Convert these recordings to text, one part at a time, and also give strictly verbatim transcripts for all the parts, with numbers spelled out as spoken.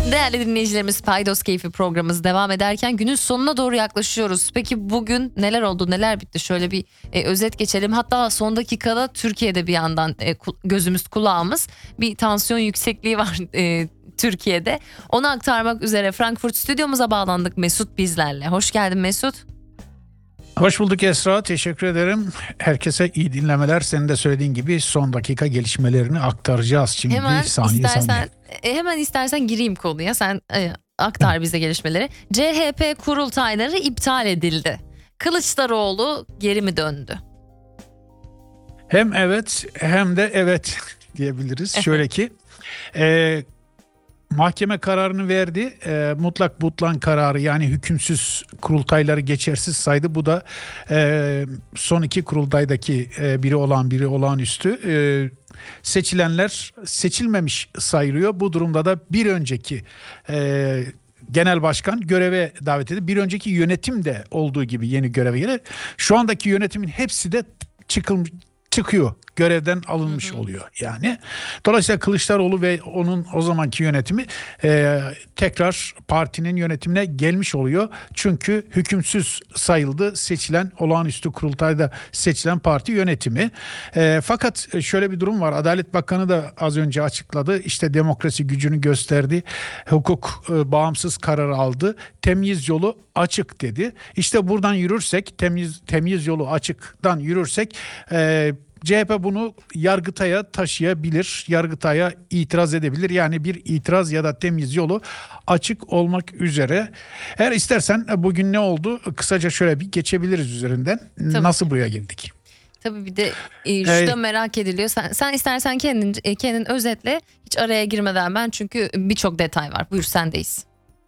Değerli dinleyicilerimiz, Paydos Keyfi programımız devam ederken günün sonuna doğru yaklaşıyoruz. Peki bugün neler oldu, neler bitti? Şöyle bir e, özet geçelim. Hatta son dakikada Türkiye'de bir yandan e, gözümüz kulağımız, bir tansiyon yüksekliği var e, Türkiye'de. Onu aktarmak üzere Frankfurt stüdyomuza bağlandık. Mesut bizlerle. Hoş geldin Mesut. Hoş bulduk Esra, teşekkür ederim. Herkese iyi dinlemeler. Senin de söylediğin gibi son dakika gelişmelerini aktaracağız şimdi. Hemen saniye istersen saniye. E, hemen istersen gireyim konuya. Sen e, aktar bize gelişmeleri. C H P kurultayları iptal edildi. Kılıçdaroğlu geri mi döndü? Hem evet hem de evet diyebiliriz. Şöyle ki e, mahkeme kararını verdi. E, mutlak butlan kararı, yani hükümsüz kurultayları geçersiz saydı. Bu da e, son iki kurultaydaki e, biri olan biri olağanüstü. E, seçilenler seçilmemiş sayılıyor. Bu durumda da bir önceki e, genel başkan göreve davet edildi. Bir önceki yönetim de olduğu gibi yeni göreve gelir. Şu andaki yönetimin hepsi de çıkılmış, çıkıyor. Görevden alınmış hı hı. oluyor yani. Dolayısıyla Kılıçdaroğlu ve onun o zamanki yönetimi e, tekrar partinin yönetimine gelmiş oluyor. Çünkü hükümsüz sayıldı seçilen, olağanüstü kurultayda seçilen parti yönetimi. E, fakat şöyle bir durum var. Adalet Bakanı da az önce açıkladı. İşte demokrasi gücünü gösterdi. Hukuk e, bağımsız karar aldı. Temyiz yolu açık dedi. İşte buradan yürürsek, temyiz, temyiz yolu açıktan yürürsek e, C H P bunu Yargıtay'a taşıyabilir, Yargıtay'a itiraz edebilir. Yani bir itiraz ya da temyiz yolu açık olmak üzere. Eğer istersen bugün ne oldu? Kısaca şöyle bir geçebiliriz üzerinden. Tabii. Nasıl buraya geldik? Tabii bir de e, şu da ee, merak ediliyor. Sen, sen istersen kendin, kendin özetle, hiç araya girmeden, ben çünkü birçok detay var. Buyur, sendeyiz.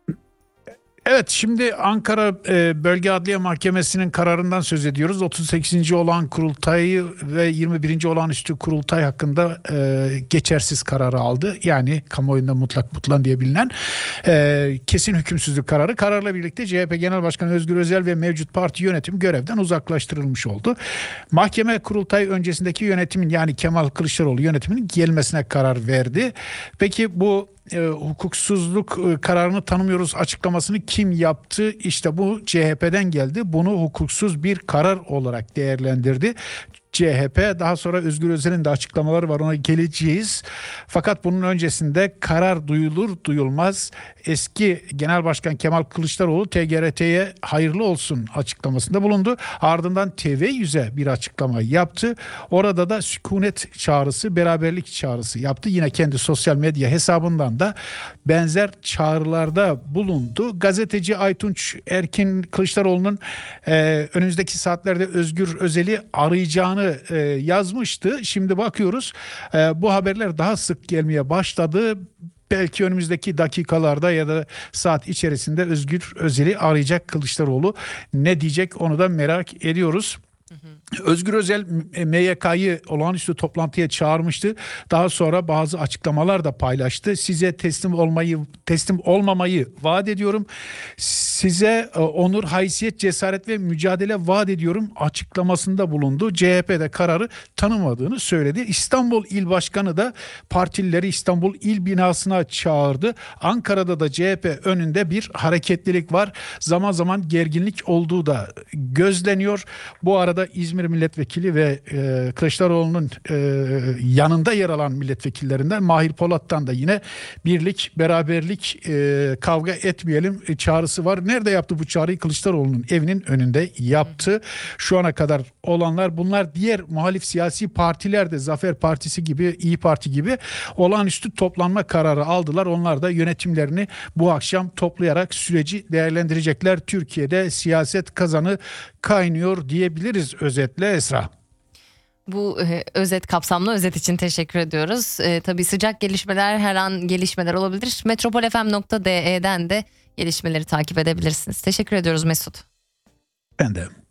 Evet, şimdi Ankara e, Bölge Adliye Mahkemesi'nin kararından söz ediyoruz. otuz sekizinci olağan kurultayı ve yirmi birinci olağanüstü kurultay hakkında e, geçersiz kararı aldı. Yani kamuoyunda mutlak butlan diye bilinen e, kesin hükümsüzlük kararı. Kararla birlikte C H P Genel Başkanı Özgür Özel ve mevcut parti yönetimi görevden uzaklaştırılmış oldu. Mahkeme kurultay öncesindeki yönetimin, yani Kemal Kılıçdaroğlu yönetiminin gelmesine karar verdi. Peki bu E, hukuksuzluk e, kararını tanımıyoruz açıklamasını kim yaptı? İşte bu C H P'den geldi. Bunu hukuksuz bir karar olarak değerlendirdi C H P. Daha sonra Özgür Özel'in de açıklamaları var, ona geleceğiz. Fakat bunun öncesinde karar duyulur duyulmaz eski Genel Başkan Kemal Kılıçdaroğlu T G R T'ye hayırlı olsun açıklamasında bulundu. Ardından T V yüze bir açıklama yaptı. Orada da sükunet çağrısı, beraberlik çağrısı yaptı. Yine kendi sosyal medya hesabından da benzer çağrılarda bulundu. Gazeteci Aytunç Erkin, Kılıçdaroğlu'nun e, önümüzdeki saatlerde Özgür Özel'i arayacağını e, yazmıştı. Şimdi bakıyoruz e, bu haberler daha sık gelmeye başladı. Belki önümüzdeki dakikalarda ya da saat içerisinde Özgür Özel'i arayacak Kılıçdaroğlu. Ne diyecek, onu da merak ediyoruz. Hı hı. Özgür Özel M Y K'yı olağanüstü toplantıya çağırmıştı. Daha sonra bazı açıklamalar da paylaştı. Size teslim olmayı, teslim olmamayı vaat ediyorum. Size onur, haysiyet, cesaret ve mücadele vaat ediyorum açıklamasında bulundu. C H P'de kararı tanımadığını söyledi. İstanbul İl Başkanı da partilileri İstanbul İl binasına çağırdı. Ankara'da da C H P önünde bir hareketlilik var. Zaman zaman gerginlik olduğu da gözleniyor. Bu arada İzmir Milletvekili ve e, Kılıçdaroğlu'nun e, yanında yer alan milletvekillerinden Mahir Polat'tan da yine birlik, beraberlik, e, kavga etmeyelim e, çağrısı var. Nerede yaptı bu çağrıyı? Kılıçdaroğlu'nun evinin önünde yaptı. Şu ana kadar olanlar bunlar. Diğer muhalif siyasi partiler de Zafer Partisi gibi, İyi Parti gibi olağanüstü toplanma kararı aldılar. Onlar da yönetimlerini bu akşam toplayarak süreci değerlendirecekler. Türkiye'de siyaset kazanı kaynıyor diyebiliriz özetle Esra. Bu e, özet, kapsamlı özet için teşekkür ediyoruz. E, tabii sıcak gelişmeler, her an gelişmeler olabilir. metropol f m nokta d e'den de gelişmeleri takip edebilirsiniz. Teşekkür ediyoruz Mesut. Ben de.